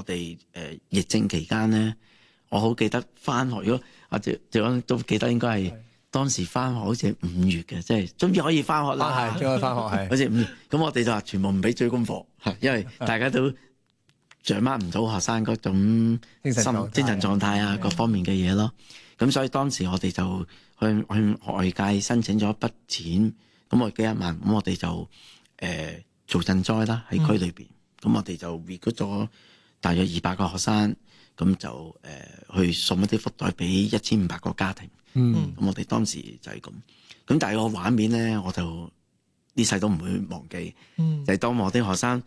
哋疫症期間咧，我好記得翻學，如果或者都記得應該係當時翻學好似係5月嘅，即係終於可以翻學啦， 係終於翻學係， 好似5月，咁我哋就話全部唔俾追功課，因為大家都掌握唔到學生嗰種精神狀態啊，各方面嘅嘢咯。咁所以當時我哋就去外界申請咗一筆錢，咁我記得1萬，咁我哋就做賑災啦喺區裏邊，咁我哋就 recruit 咗大約200個學生，咁就去送一啲福袋俾1500個家庭。咁我哋當時就係咁，咁但係個畫面咧，我就呢世都唔會忘記，就係當我啲學生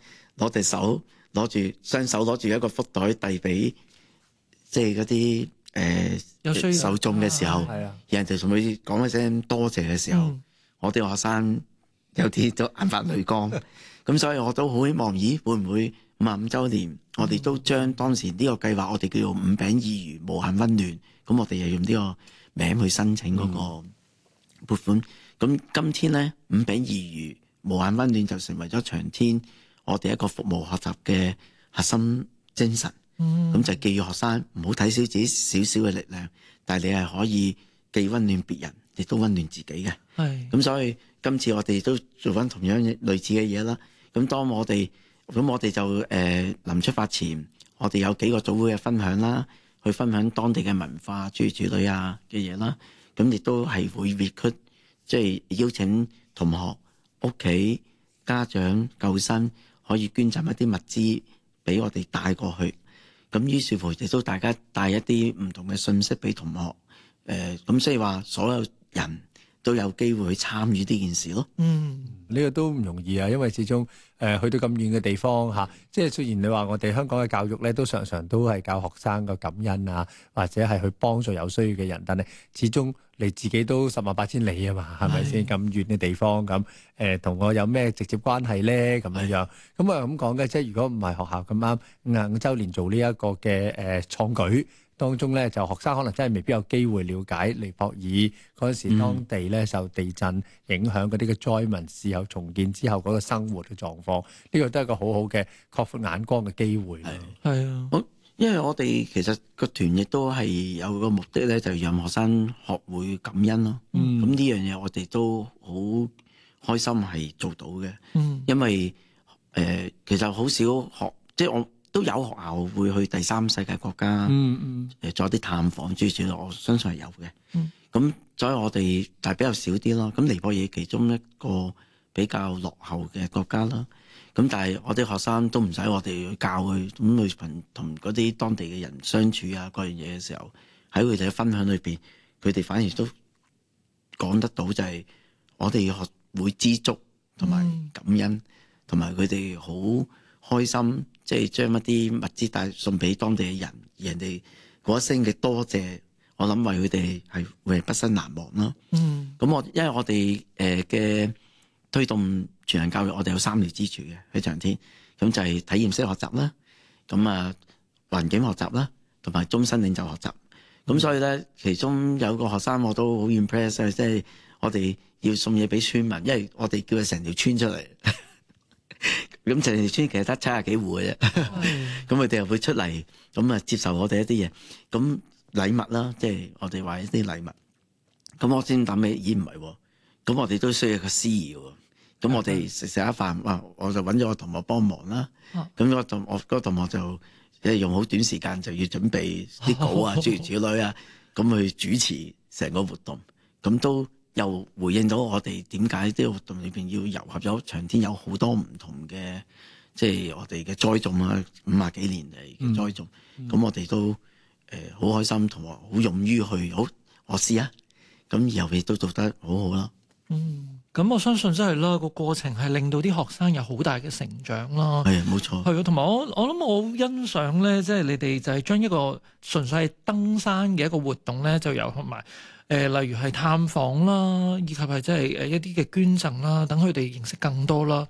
雙手攞住一個福袋遞俾即係嗰啲受眾嘅時候，人哋仲會講一聲多謝嘅時候，我啲學生有啲都眼發淚光。咁所以我都好希望，會唔會55週年，我哋都將當時呢個計劃，我哋叫做5餅2魚無限溫暖，咁我哋又用呢個名去申請嗰個撥款。咁今天咧5餅2魚無限溫暖就成為咗長天我哋一個服務學習嘅核心精神。咁就寄予學生唔好睇小自己少少嘅力量，但係你係可以既溫暖別人，亦都溫暖自己嘅。咁所以今次我哋都做翻同樣類似嘅嘢啦。咁我哋就臨出發前，我哋有幾個組會嘅分享啦，去分享當地嘅文化、諸如此類啊嘅嘢啦。咁亦都係會 recruit，即係邀請同學、屋企、家長、舊生可以捐贈一啲物資俾我哋帶過去。咁於是乎亦都大家帶一啲唔同嘅信息俾同學。咁所以話所有人都有機會去參與呢件事咯。 呢個都唔容易啊，因為始終去到咁遠嘅地方嚇，即係雖然你話我哋香港嘅教育咧，都常常都係教學生個感恩啊，或者係去幫助有需要嘅人，但係始終你自己都10萬8千里啊嘛，係咪先？咁遠嘅地方咁同我有咩直接關係咧？咁樣樣咁啊咁講嘅，即係如果唔係學校咁啱5週年做呢一個嘅創舉當中咧，就學生可能真係未必有機會了解尼泊爾嗰陣時當地咧受地震影響嗰啲嘅災民事後重建之後嗰個生活嘅狀況，呢個都係一個好好嘅擴闊眼光嘅機會。 係啊，因為我哋其實個團亦都係有個目的咧，就讓學生學會感恩咯。咁呢樣嘢我哋都好開心係做到嘅。因為其實好少學，即係我都有學校會去第三世界國家，做一啲探訪諸如此類，我相信係有嘅。咁所以我哋但係比較少啲咯。咁尼泊爾其中一個比較落後嘅國家啦。咁但係我啲學生都唔使我哋去教佢，咁去同嗰啲當地嘅人相處啊，各樣嘢嘅時候，喺佢哋嘅分享裏邊，佢哋反而都講得到就係我哋學會知足同埋感恩，同埋佢哋好開心，即係將一啲物資帶送俾當地嘅人，而人哋嗰一聲嘅多謝，我諗為佢哋會係畢生難忘咯。咁因為我哋嘅推動全人教育，我哋有3條支柱嘅喺長天，咁就係體驗式學習啦，咁環境學習啦，同埋終身領袖學習。咁所以咧，其中有個學生我都好 impress， 即係我哋要送嘢俾村民，因為我哋叫佢成條村出嚟。咁成條村其實得70幾戶嘅啫，咁佢哋又會出嚟，咁接受我哋一啲嘢，咁禮物啦，即係我哋話一啲禮物。咁我先諗起，唔係喎，咁我哋都需要個司儀喎。咁我哋食一飯，我就揾咗個同學幫忙啦。咁我嗰個同學就用好短時間就要準備啲稿啊、諸如此類啊，咁去主持成個活動。咁都又回應到我哋點解呢個活動裏邊要糅合咗長天有好多唔同嘅，即係我哋嘅栽種啊，50幾年嚟嘅栽種。咁我哋都好開心，同埋好勇於去，好我試啊。咁以後亦都做得好好啦。 咁我相信真係啦，個過程係令到啲學生有好大嘅成長啦。 係冇錯。係啊，同埋我諗我好欣賞咧，即係你哋就係將一個純粹係登山嘅一個活動咧，就由同埋例如係探訪啦，以及係即係一啲嘅捐贈啦，等佢哋認識更多啦。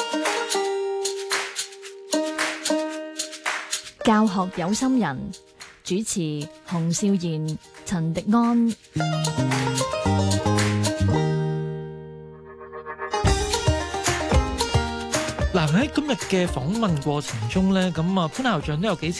教學有心人，主持洪少賢、陳迪安。 嗱，喺今日嘅訪問過程中咧，咁潘校長都有幾次